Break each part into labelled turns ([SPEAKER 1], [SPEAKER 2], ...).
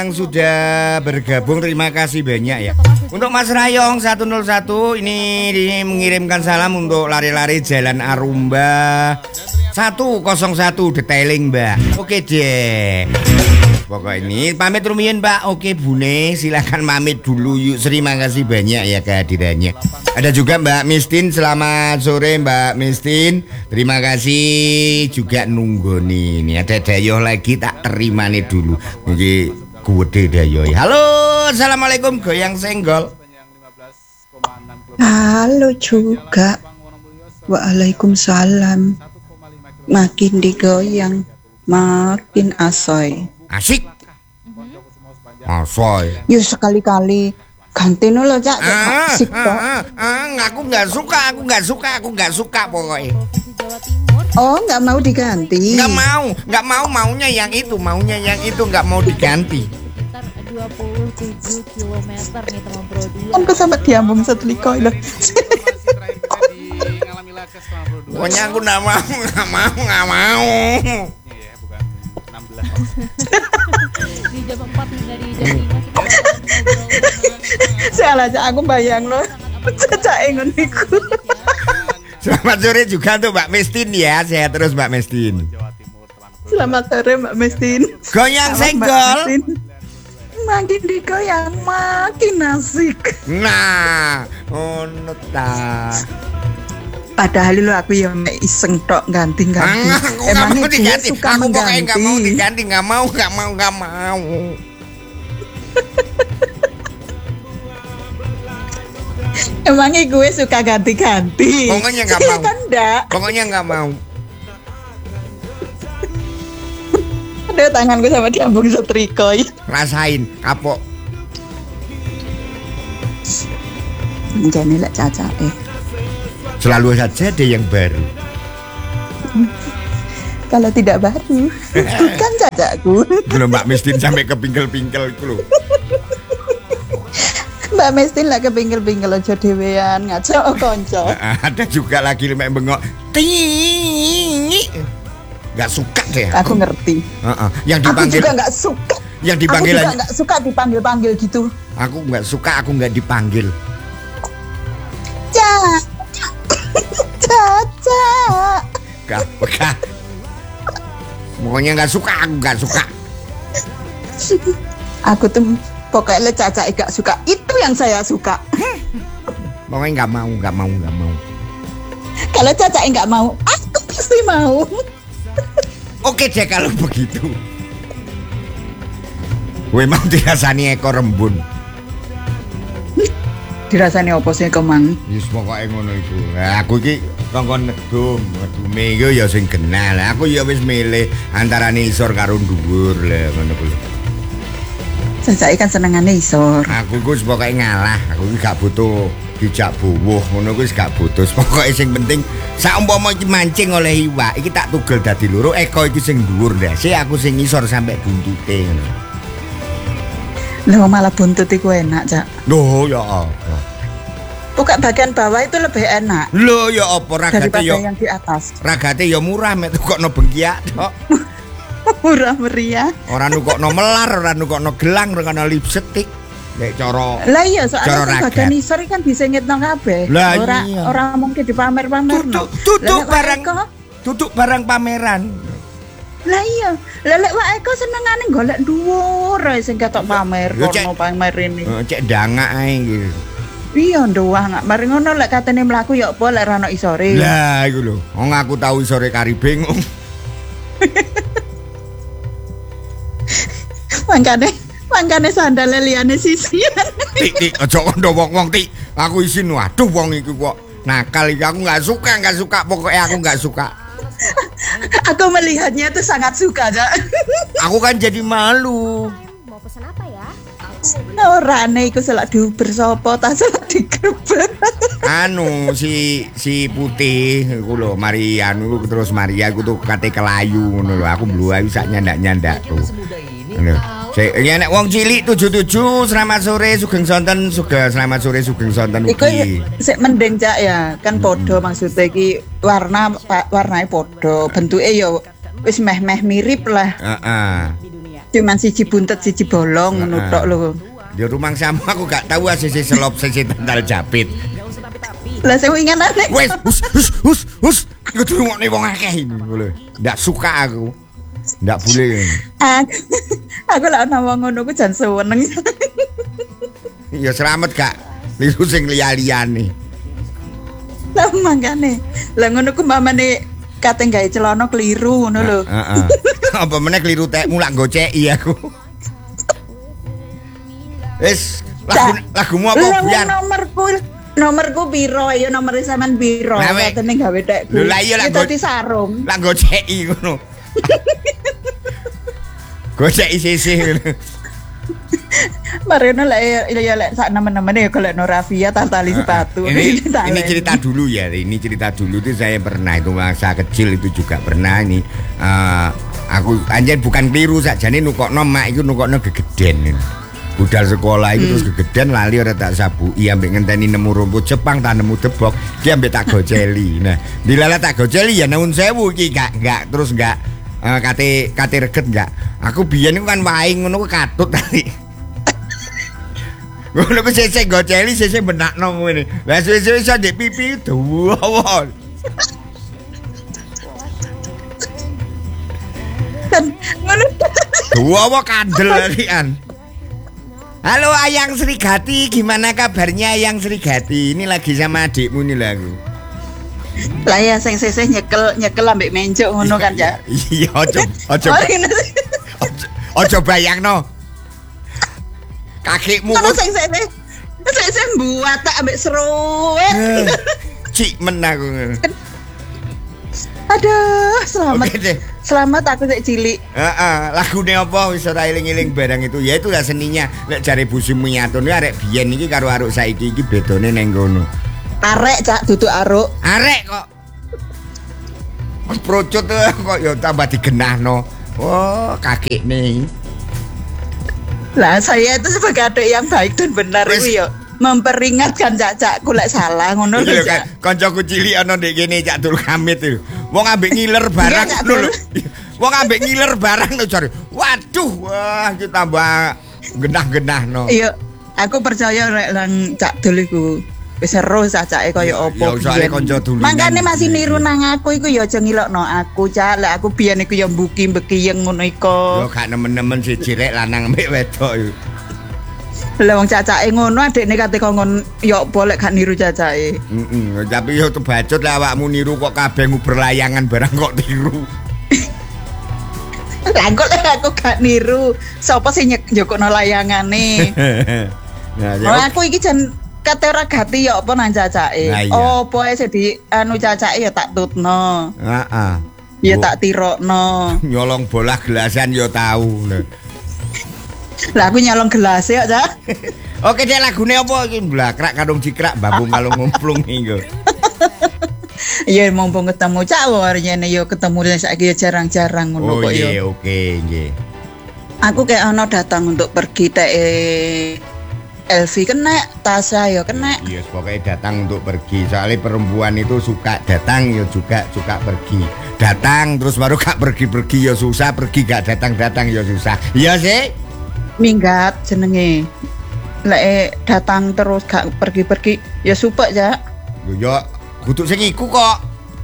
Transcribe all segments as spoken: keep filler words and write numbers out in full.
[SPEAKER 1] yang sudah bergabung, terima kasih banyak ya. Untuk Mas Rayong seratus satu ini, ini mengirimkan salam untuk lari-lari Jalan Arumba seratus satu detailing Mbak. Oke deh. Pokok ini pamit rumiyin Pak. Oke Bune, silakan pamit dulu yuk. Terima kasih banyak ya kehadirannya. Ada juga Mbak Mistin, selamat sore Mbak Mistin. Terima kasih juga nunggu nih. Ini ada Dayoh lagi tak terima nih dulu. Oke, kuwede Dayoh. Halo, assalamualaikum goyang senggol.
[SPEAKER 2] Halo juga. Waalaikumsalam. Makin digoyang, makin asoy.
[SPEAKER 1] Asik. Asoy.
[SPEAKER 2] Yuk sekali-kali ganti nolo Cak.
[SPEAKER 1] Ah,
[SPEAKER 2] Asik kok.
[SPEAKER 1] ah, ah, ah, aku nggak suka, aku nggak suka, aku nggak suka pokoknya.
[SPEAKER 2] Oh, nggak mau diganti?
[SPEAKER 1] Nggak mau, nggak mau, maunya yang itu, maunya yang itu, nggak mau diganti.
[SPEAKER 3] dua puluh tujuh kilometer nih teman Bro dia.
[SPEAKER 2] Kan sampai diambung setelikoy loh.
[SPEAKER 1] Pokoknya aku nggak mau, nggak mau, nggak mau.
[SPEAKER 3] Di jam empat hingga di jam lima kita ngobrol.
[SPEAKER 2] Salah Cak, aku bayang loh. Cak engon niku.
[SPEAKER 1] Selamat sore juga untuk Mbak Mestin ya, sehat terus Mbak Mestin.
[SPEAKER 2] Selamat sore Mbak Mestin.
[SPEAKER 1] Goyang
[SPEAKER 2] Mbak
[SPEAKER 1] senggol.
[SPEAKER 2] Mestin. Makin digoyang makin asik.
[SPEAKER 1] Nah, ono ta.
[SPEAKER 2] Padahal lu aku yang iseng tok ganti-ganti.
[SPEAKER 1] Ah, aku nggak mau diganti. Aku pokoknya nggak mau diganti, nggak mau, nggak mau, nggak mau.
[SPEAKER 2] Emangnya gue suka ganti-ganti.
[SPEAKER 1] Pokoknya nggak mau.
[SPEAKER 2] Kan enggak.
[SPEAKER 1] Pokoknya nggak mau.
[SPEAKER 2] Aduh, tanganku sama diambung setrikoy.
[SPEAKER 1] Rasain kapok.
[SPEAKER 2] Menjani lek Caca eh.
[SPEAKER 1] Selalu saja ada yang baru.
[SPEAKER 2] Kalau tidak baru, bukan Cacaku.
[SPEAKER 1] Belum Mbak Mestin sampai ke pingkel-pingkel itu loh.
[SPEAKER 2] Mbak Mestin lah ke pinggil-pinggil aja dewean ngaco konco.
[SPEAKER 1] Ada juga lagi mek bengok. Tingi. Gak suka deh.
[SPEAKER 2] Aku ngerti.
[SPEAKER 1] Uh-uh. Yang
[SPEAKER 2] Aku
[SPEAKER 1] dipanggil.
[SPEAKER 2] juga nggak suka.
[SPEAKER 1] Yang dipanggil.
[SPEAKER 2] Aku juga nggak suka dipanggil-panggil gitu.
[SPEAKER 1] Aku nggak suka, aku nggak dipanggil.
[SPEAKER 2] Caca, Caca.
[SPEAKER 1] Gak, gak. Pokoknya nggak suka, aku nggak suka.
[SPEAKER 2] Aku tuh pokoknya Caca gak suka. Itu yang saya suka.
[SPEAKER 1] Pokoknya nggak mau, nggak mau, nggak mau.
[SPEAKER 2] Kalau Caca nggak mau, aku pasti mau.
[SPEAKER 1] Oke deh kalau begitu. Gue mau dirasani ekor embun.
[SPEAKER 2] Dirasani opo sih kemang?
[SPEAKER 1] Yes pokoknya ngono iku. Nah, aku iki kongkon nedum, nedume iku ya sing kenal. Aku ya wis milih antarane isor karo dhuwur lah ngono kuwi.
[SPEAKER 2] Caca kan senengane isor.
[SPEAKER 1] Aku iku wis pokoke ngalah. Aku iki gak butuh dijak buwuh ngono kuwi wis gak butuh. Pokoke sing penting sak umpama iki mancing oleh iwak, iki tak tugel dadi loro, eko iki sing dhuwur ndase, aku sing isor sampai buntute ngono.
[SPEAKER 2] Loh malah buntut iku enak, Cak.
[SPEAKER 1] Loh ya apa?
[SPEAKER 2] Buka bagian bawah itu lebih enak.
[SPEAKER 1] Loh ya apa ragate
[SPEAKER 2] daripada
[SPEAKER 1] ya
[SPEAKER 2] yang di atas.
[SPEAKER 1] ragate ya murah mek tukokno bengkiak tok.
[SPEAKER 2] Murah meriah.
[SPEAKER 1] Ora nukokno melar, ora nukokno gelang, ora nukokno lipstick. Nek cara
[SPEAKER 2] Lah iya
[SPEAKER 1] cara
[SPEAKER 2] soalnya kan
[SPEAKER 1] ragat.
[SPEAKER 2] bagian isor kan disengitno kabeh.
[SPEAKER 1] Lah
[SPEAKER 2] Ora
[SPEAKER 1] iya.
[SPEAKER 2] ora mungkin dipamer-pamerno.
[SPEAKER 1] Duduk duduk
[SPEAKER 2] Lah,
[SPEAKER 1] barang
[SPEAKER 2] Eko,
[SPEAKER 1] duduk barang pameran.
[SPEAKER 2] lah iya. Lah lek wae Eko senengane golek dhuwur ae sing ketok pamer,
[SPEAKER 1] Yo, Cek.
[SPEAKER 2] kono pamer ini.
[SPEAKER 1] Heeh, cek dangak ae gitu.
[SPEAKER 2] Iya ndoang, mari ngono lek katene mlaku ya apa lek ora ono isore.
[SPEAKER 1] Lah iku lho, wong aku tahu sore kari bingung.
[SPEAKER 2] Mangkane mangkane sandale liyane sisian.
[SPEAKER 1] Tik tik aja kondo wong-wong tik. Aku isin waduh wong iki kok nakal iki, aku enggak suka, enggak suka, pokoknya aku enggak suka.
[SPEAKER 2] Aku melihatnya itu sangat suka, Cak.
[SPEAKER 1] Aku kan jadi malu.
[SPEAKER 3] Mau pesan apa ya?
[SPEAKER 2] Orane iku selak diuber sapa ta selak digrebet.
[SPEAKER 1] Anu si si putih iku lho Marian iku terus Maria iku tuh kate kelayu ngono lho, aku mluwahi sak nyandak-nyandak tuh. Ngono. Sik iki nek wong cilik tujuh tujuh selamat sore Sugeng Sonten, Sugeng selamat sore Sugeng Sonten
[SPEAKER 2] Iku
[SPEAKER 1] ugi.
[SPEAKER 2] sik mending Cak ya, kan podo maksudnya iki warna warnane podo, bentuke ya wis meh-meh mirip lah.
[SPEAKER 1] Heeh.
[SPEAKER 2] Cuman siji buntet siji bolong ngono
[SPEAKER 1] Heeh.
[SPEAKER 2] tok lho.
[SPEAKER 1] Di rumah sama aku gak tahu sisi selop sisi tandal japit.
[SPEAKER 2] Lah sing ingatane.
[SPEAKER 1] Wes, hus hus hus hus. Iku durungone wong akeh ini lho. Ndak suka aku. Ndak boleh.
[SPEAKER 2] Aku, aku lah ana wong ngono ku jan seneng.
[SPEAKER 1] Ya selamat gak. Liru sing liya-liyane.
[SPEAKER 2] Lah mangkane. Lah ngono ku mamane kate gawe celana keliru ngono lho.
[SPEAKER 1] Heeh. Apa meneh keliru tekmu lak goceki aku. Wis, lagu lagumu apa
[SPEAKER 2] Lah
[SPEAKER 1] Bian?
[SPEAKER 2] nomorku nomorku piro ya nomor sampean piro
[SPEAKER 1] Lah, wek.
[SPEAKER 2] katene gawe tekku.
[SPEAKER 1] Lho, lah iya lah,
[SPEAKER 2] Dadi
[SPEAKER 1] go-
[SPEAKER 2] sarung.
[SPEAKER 1] Lak goceki ngono. Goceki sisih ngono.
[SPEAKER 2] Marino lek ya lek sak nemen-nemene ya golek Rafia tali sepatu.
[SPEAKER 1] Ini,
[SPEAKER 2] Tak
[SPEAKER 1] ini
[SPEAKER 2] lek.
[SPEAKER 1] cerita dulu ya, ini cerita dulu itu saya pernah itu masa kecil itu juga pernah ini. Eh, aku anjen bukan keliru sakjane nukokno mak iku nukokno gegeden. Budal sekolah itu terus gegeden lali ora tak sabuki ambek ngenteni nemu rumput Jepang tak nemu debok, ki ambek tak goceli. Nah, dilala tak goceli ya nuwun sewu iki gak gak terus gak eh, kate kate reget gak. Aku biyen iku kan wae ngono ku katut tadi. Ngono ku sesek goceli sesek benakno ngene. Lah sesek iso ndek pipi dawa.
[SPEAKER 2] Kan ngono.
[SPEAKER 1] Dawa kandel lian. Halo Ayang Srigati, gimana kabarnya Ayang Srigati? Ini lagi sama adikmu nih lagu.
[SPEAKER 2] Lah ya sing seseh nyekel nyekel ambek menjuk ngono kan ya.
[SPEAKER 1] Iya, ojo ojo
[SPEAKER 2] Oh, ini sih.
[SPEAKER 1] ojo, ojo bayangno. Kakekmu
[SPEAKER 2] Ono
[SPEAKER 1] kok
[SPEAKER 2] sing seseh. Seseh buat tak ambek seruet.
[SPEAKER 1] cik men aku.
[SPEAKER 2] Aduh, selamat.
[SPEAKER 1] Oke deh.
[SPEAKER 2] Selamat aku sik cilik.
[SPEAKER 1] Heeh, lagune apa wis ora eling-eling barang itu. Ya itulah seninya. Lek jare busi Miyatone arek biyen iki karo aruk saiki iki bedone ning kono.
[SPEAKER 2] Arek cak duduk aruk.
[SPEAKER 1] Arek kok. Procut kok ya tambah digenahno. Oh, kakekne.
[SPEAKER 2] Lah saya itu sebagai adik yang baik dan benar
[SPEAKER 1] Wes.
[SPEAKER 2] itu ya memperingatkan cak-cakku lek salah ngono
[SPEAKER 1] Iki
[SPEAKER 2] lho
[SPEAKER 1] lho kan
[SPEAKER 2] Cak.
[SPEAKER 1] kancaku cilik ana ndek kene Cak Dul Kamit itu. Wong ambek ngiler barang
[SPEAKER 2] Enggak, Cak
[SPEAKER 1] ngono lho.
[SPEAKER 2] Dul.
[SPEAKER 1] Wong ambek ngiler barang lho jare. Waduh, wah iki tambah genah-genahno.
[SPEAKER 2] Iya, aku percaya lek lang Cak Dul iku wis seru cacake kaya
[SPEAKER 1] Ya,
[SPEAKER 2] apa.
[SPEAKER 1] ya, soalnya
[SPEAKER 2] biyen.
[SPEAKER 1] kanca dulunan.
[SPEAKER 2] Mangkane masih niru nang aku iku ya aja ngilokno aku Cak. Lek aku biyen iku ya mbuki mbekiyeng ngono
[SPEAKER 1] Yo
[SPEAKER 2] iku.
[SPEAKER 1] gak nemen-nemen siji rek lanang mbek wedok yo.
[SPEAKER 2] Lah wong cacake ngono adekne kate kongkon ya apa lek gak niru cacake.
[SPEAKER 1] Heeh, tapi yo tebacut lah awakmu niru kok kabeh nguber layangan barang kok tiru.
[SPEAKER 2] Lah kok lek aku gak niru, sapa sing nyek- njokokno layangane?
[SPEAKER 1] Nah,
[SPEAKER 2] Oh,
[SPEAKER 1] ya
[SPEAKER 2] aku iki jan kate ora gati ya apa nang cacake.
[SPEAKER 1] Lah iya.
[SPEAKER 2] Apa ae sedi anu cacake ya tak tutno.
[SPEAKER 1] heeh.
[SPEAKER 2] Ya
[SPEAKER 1] Bu-
[SPEAKER 2] tak tirokno.
[SPEAKER 1] nyolong bola gelasan yo tahu. Lho.
[SPEAKER 2] Lah aku nyolong gelas ya, Cak.
[SPEAKER 1] Oke deh lagune apa iki blakrak kadung cikrak babung kalung ngumplung iki.
[SPEAKER 2] Iya mumpung ketemu Cak warene yo ketemu dan saiki ya jarang-jarang ngono
[SPEAKER 1] Oh
[SPEAKER 2] kok yo.
[SPEAKER 1] iya oke nggih.
[SPEAKER 2] Aku kayak ono datang untuk pergi teh Elvi kena, Tasya yo kena.
[SPEAKER 1] Iya pokoknya datang untuk pergi. Soalnya perempuan itu suka datang ya juga suka pergi. Datang terus baru gak pergi-pergi ya susah, pergi gak datang-datang ya susah. Iya sih.
[SPEAKER 2] Minggat jenenge. Lek datang terus gak pergi-pergi ya supek, Cak.
[SPEAKER 1] Yo yo kudu sing iku kok.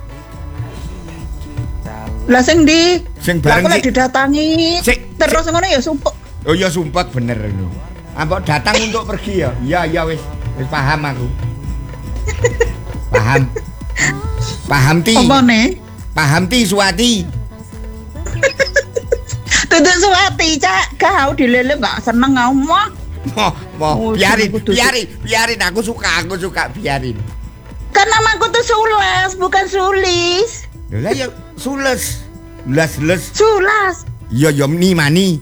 [SPEAKER 2] Lah sing ndi?
[SPEAKER 1] Sing
[SPEAKER 2] Lah
[SPEAKER 1] bareng
[SPEAKER 2] aku lek
[SPEAKER 1] sik-
[SPEAKER 2] didatangi
[SPEAKER 1] sik-
[SPEAKER 2] terus ngono ya supek.
[SPEAKER 1] Oh iya sumpah bener itu. Apa datang untuk pergi ya? Iya iya wis wis paham aku. Paham. Paham ti.
[SPEAKER 2] Apa nih?
[SPEAKER 1] Paham ti Suwati.
[SPEAKER 2] Tutuk suwati, Cak. Kau dilele gak seneng kau mah.
[SPEAKER 1] Mo, mo,
[SPEAKER 2] Oh,
[SPEAKER 1] biarin,
[SPEAKER 2] aku tuh-
[SPEAKER 1] biarin, biarin. Aku suka, aku suka biarin.
[SPEAKER 2] Kan namaku tuh Sulas, bukan Sulis.
[SPEAKER 1] Lah ya sules, les les.
[SPEAKER 2] Sulas.
[SPEAKER 1] Yo yo ni mani.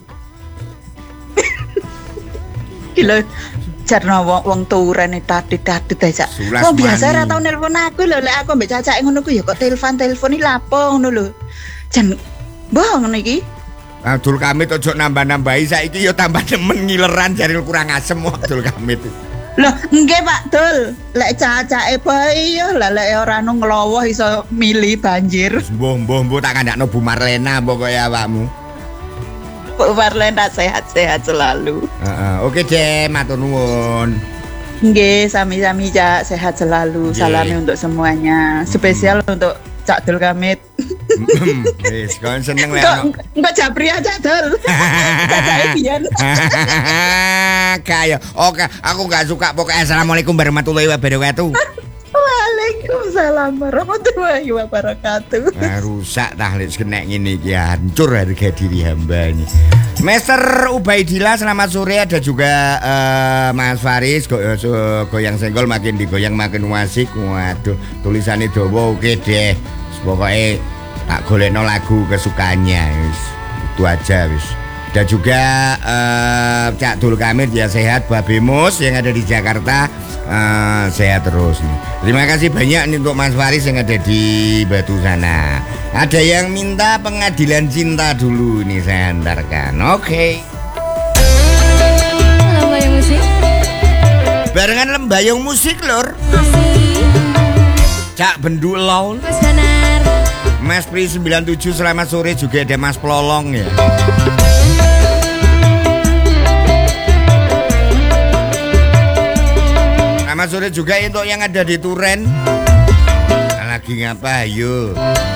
[SPEAKER 2] Gila. Jarno wong wong turene tadi-tadi ta, Cak.
[SPEAKER 1] Sulas
[SPEAKER 2] Oh, biasa
[SPEAKER 1] mani.
[SPEAKER 2] ora tau nelpon aku lho, lek aku mbek cacake ngono ku ya kok telepon-telepon iki lapo ngono lho. Jan bohong ngono iki.
[SPEAKER 1] Abdul Kamit ojo nambah-nambahi saiki yo tambah nemen ngileran jare kurang asem kok Abdul Kamit.
[SPEAKER 2] Loh, nggih Pak Dul. Lek cacake bae ya lah lek ora anu nglowoh iso milih banjir.
[SPEAKER 1] Mbuh mbuh mbuh tak kandakno Bu Marlena pokoke awakmu.
[SPEAKER 2] Bu Marlena sehat-sehat selalu.
[SPEAKER 1] Heeh, oke deh, matur nuwun.
[SPEAKER 2] Nggih, sami-sami Cak, sehat selalu.
[SPEAKER 1] Nggih.
[SPEAKER 2] Salami untuk semuanya. Spesial untuk Cak Dul Kamit.
[SPEAKER 1] Wis, kon seneng lek
[SPEAKER 2] Kok
[SPEAKER 1] ono.
[SPEAKER 2] kok Japri aja Dul. Cacake biyen.
[SPEAKER 1] Kayak, oke, aku nggak suka pokoknya. Assalamualaikum warahmatullahi wabarakatuh.
[SPEAKER 2] Waalaikumsalam warahmatullahi wabarakatuh.
[SPEAKER 1] Nah, rusak tahlil kena ngene iki hancur harga diri hamba ini. Mister Ubaidillah selamat sore, ada juga eh, Mas Faris go, so, goyang senggol makin digoyang makin wasik. Waduh, tulisannya dawa oke deh. Pokoknya tak golekno lagu kesukaannya wis. Itu aja wis. Ada juga eh, Cak Dul Kamit ya sehat, Babe Mus yang ada di Jakarta eh, sehat terus nih. Terima kasih banyak nih untuk Mas Faris yang ada di Batu sana. Ada yang minta pengadilan cinta dulu nih saya antarkan. Oke.
[SPEAKER 3] Lembayung musik.
[SPEAKER 1] Barengan lembayung musik lur.
[SPEAKER 3] Masih.
[SPEAKER 1] Cak Bendu Lol.
[SPEAKER 3] Mas Danar.
[SPEAKER 1] Mas Pri sembilan tujuh selamat sore, juga ada Mas Plolong ya. Selamat sore juga untuk yang ada di Turen. Lagi ngapa yuk?